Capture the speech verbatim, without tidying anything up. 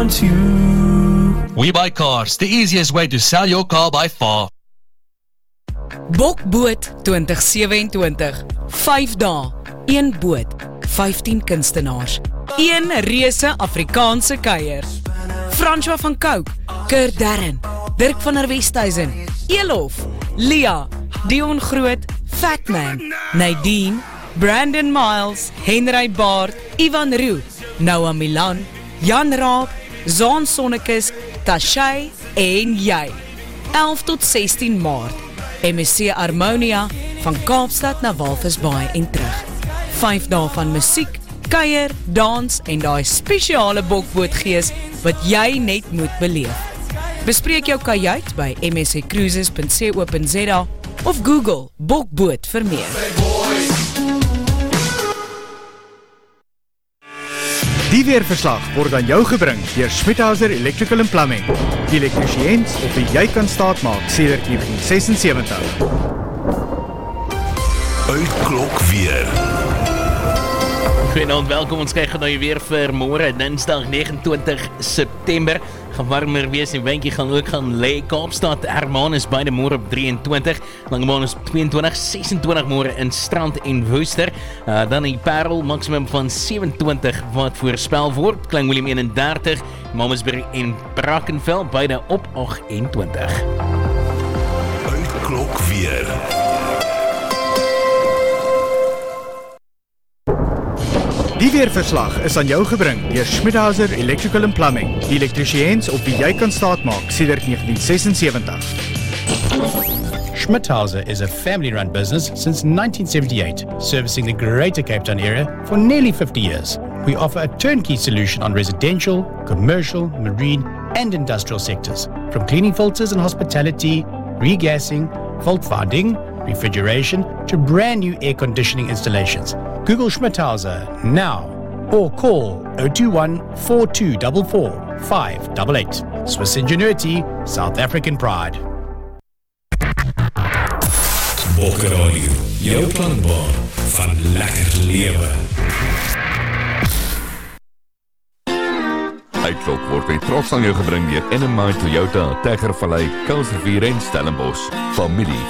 We Buy Cars, the easiest way to sell your car by far. Bokboot twintig sewenentwintig, vyf dae, een boot, vyftien kunstenaars, een reuse Afrikaanse kuier. François van Cooke, Kurt Darren, Dirk van der Westhuizen, Elof, Lia, Dion Groot, Fatman, Nadine, Brandon Miles, Henry Baard, Ivan Roux, Noah Milan, Jan Raab, Zaan Sonnekes, Tashay en jy. elf tot sestien Maart. M S C Harmonia van Kaapstad na Walvisbaai en terug. Vyf dae van musiek, kuier, dans en daai spesiale bokbootgees wat jy net moet beleef. Bespreek jou kajuit by m s c cruises punt co punt z a of Google bokboot vir meer. Die weerverslag word aan jou gebring deur Schmidhauser Electrical and Plumbing, die elektriesiens op wie jy kan staatmaak sedert negentien sesensewentig. Uitklok weer. Goeienaand, welkom, ons kyk nou weer vir môre, Dinsdag negenentwintig September. Gaan warmer wees en windjie gaan ook gaan lê. Kaapstad, Hermanus beide môre op drieëntwintig, Langebaan tweeëntwintig, sesentwintig môre in Strand en Woester. Uh, dan die Parel, maximum van sewentwintig wat voorspel word. Klein Willem eenendertig, Mamasbury en Brackenfell beide op agtentwintig. Uitklok weer. Die weerverslag is aan jou gebring deur Schmidhauser Electrical and Plumbing, die elektriesiens op wie jy kan staatmaak sedert negentien sesensewentig. Schmidhauser is a family-run business since nineteen seventy-eight, servicing the Greater Cape Town area for nearly fifty years. We offer a turnkey solution on residential, commercial, marine, and industrial sectors, from cleaning filters and hospitality, regassing, fault finding, refrigeration, to brand new air conditioning installations. Google Schmidhauser now or call zero two one, four two four four, five eight eight. Swiss ingenuity, South African pride. Bokkeradio, jou planbaan van lekker lewe. Uitklok word met trots aan jou gebring deur N M I Toyota, Tegervallei, Kuilsrivier en Stellenbosch. Familie